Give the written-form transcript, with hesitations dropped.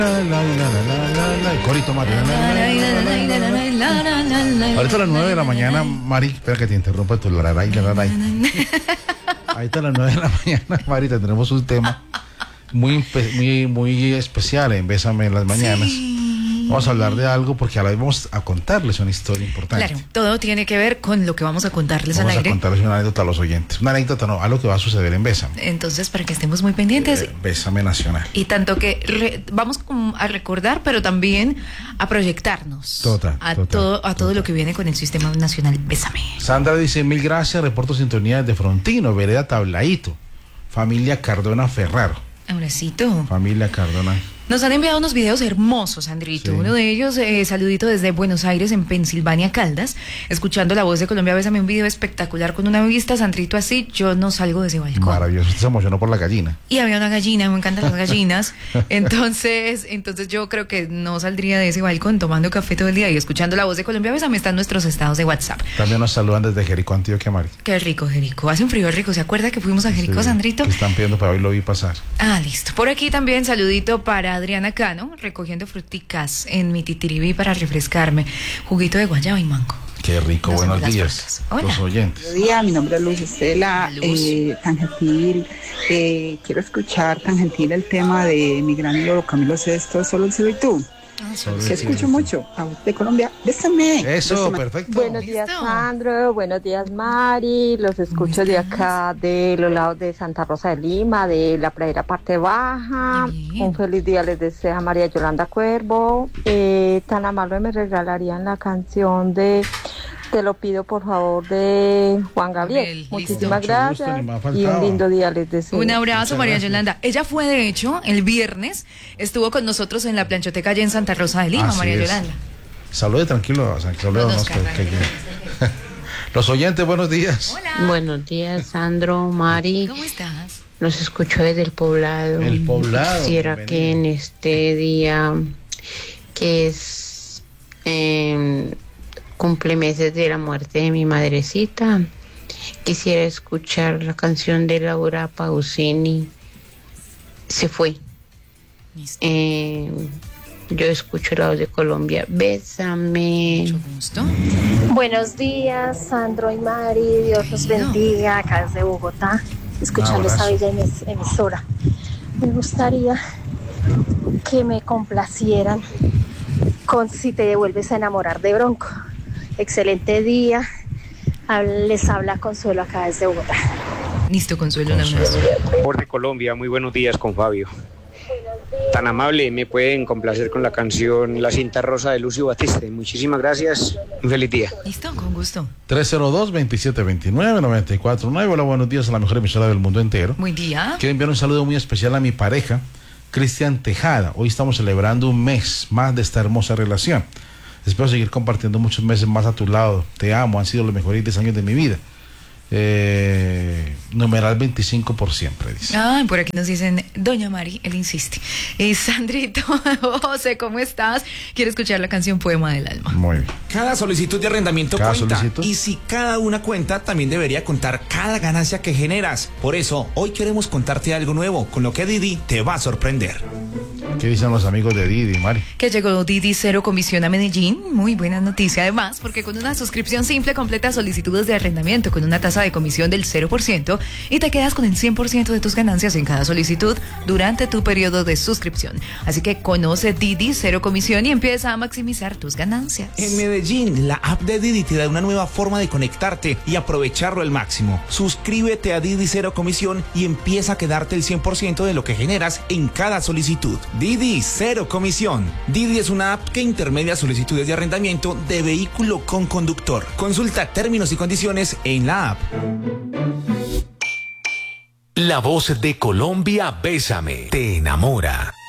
El corito, Mari. Ahorita a las 9 de la mañana, Mari, espera que te interrumpa tu laray. Ahorita a las 9 de la mañana, Mari, tendremos un tema muy especial en Bésame en las mañanas. Sí. Vamos a hablar de algo porque ahora vamos a contarles una historia importante. Claro, todo tiene que ver con lo que vamos a contarles al aire. Vamos a contarles una anécdota a los oyentes. Una anécdota, no, a lo que va a suceder en Bésame. Entonces, para que estemos muy pendientes. Bésame Nacional. Y tanto que vamos a recordar, pero también a proyectarnos. A todo lo que viene con el Sistema Nacional Bésame. Sandra dice, 1000 gracias, reporto sintonía desde Frontino, vereda Tablaíto, familia Cardona Ferraro. Abracito. Familia Cardona. Nos han enviado unos videos hermosos, Sandrito. Sí. Uno de ellos, saludito desde Buenos Aires, en Pensilvania, Caldas, escuchando La Voz de Colombia. Bésame, un video espectacular con una vista, Sandrito, así, yo no salgo de ese balcón. Maravilloso, usted se emocionó por la gallina. Y había una gallina, me encantan las gallinas. Entonces yo creo que no saldría de ese balcón tomando café todo el día y escuchando La Voz de Colombia. Bésame, están nuestros estados de WhatsApp. También nos saludan desde Jericó, Antioquia, Mari. Qué rico, Jericó. Hace un frío rico. ¿Se acuerda que fuimos a Jericó, sí, Sandrito? Que están pidiendo para hoy, lo vi pasar. Ah, listo. Por aquí también saludito para Adriana Cano, recogiendo fruticas en mi titiribí para refrescarme. Juguito de guayaba y mango. Qué rico, buenos días. Los oyentes. Buenos días, mi nombre es Luz Estela, tan gentil. Quiero escuchar tan gentil el tema de mi gran ídolo Camilo Sesto, Solo el cielo y tú. Que escucho mucho. A Voz de Colombia, bésame. Eso, bésame. Perfecto. Buenos días, Sandro. Buenos días, Mari. Los escucho de acá, de los lados de Santa Rosa de Lima, de la pradera parte baja. Un feliz día les desea María Yolanda Cuervo. Tan amable, me regalarían la canción de Te lo pido, por favor, de Juan Gabriel. Muchísimas gracias y un lindo día les deseo. Un abrazo, María Yolanda. Ella fue, de hecho, el viernes, estuvo con nosotros en la planchoteca allá en Santa Rosa de Lima. Así María Yolanda. Salude tranquilo, Los oyentes, buenos días. Hola. Buenos días, Sandro, Mari. ¿Cómo estás? Los escucho desde el Poblado. El Poblado. Quisiera bienvenido. Que en este día, que es cumplemeses de la muerte de mi madrecita, quisiera escuchar la canción de Laura Pausini, Se fue. Yo escucho La Voz de Colombia, bésame. Mucho gusto. Buenos días, Sandro y Mari, Dios los bendiga, acá desde Bogotá, escuchando esa bella emisora. Me gustaría que me complacieran con Si te devuelves a enamorar de Bronco. Excelente día, les habla Consuelo acá desde Bogotá. Listo, Consuelo. Voz de Colombia, muy buenos días con Fabio. Tan amable, me pueden complacer con la canción La cinta rosa de Lucio Batiste. Muchísimas gracias, un feliz día. Listo, con gusto. 302-2729-949. Hola, buenos días a la mejor emisora del mundo entero. Buen día. Quiero enviar un saludo muy especial a mi pareja, Cristian Tejada. Hoy estamos celebrando un mes más de esta hermosa relación. Espero seguir compartiendo muchos meses más a tu lado. Te amo, han sido los mejores 10 años de mi vida. Numeral 25 por siempre, dice. Ay, por aquí nos dicen, doña Mari, él insiste. Sandrito, José, ¿cómo estás? Quiero escuchar la canción Poema del Alma. Muy bien. Cada solicitud de arrendamiento cuenta. Y si cada una cuenta, también debería contar cada ganancia que generas. Por eso, hoy queremos contarte algo nuevo, con lo que Didi te va a sorprender. ¿Qué dicen los amigos de Didi, Mari? Que llegó Didi Cero Comisión a Medellín. Muy buena noticia, además, porque con una suscripción simple completa solicitudes de arrendamiento con una tasa de comisión del 0% y te quedas con el 100% de tus ganancias en cada solicitud durante tu periodo de suscripción. Así que conoce Didi Cero Comisión y empieza a maximizar tus ganancias. En Medellín, la app de Didi te da una nueva forma de conectarte y aprovecharlo al máximo. Suscríbete a Didi Cero Comisión y empieza a quedarte el 100% de lo que generas en cada solicitud. Didi Cero Comisión. Didi es una app que intermedia solicitudes de arrendamiento de vehículo con conductor. Consulta términos y condiciones en la app. La Voz de Colombia, bésame, te enamora.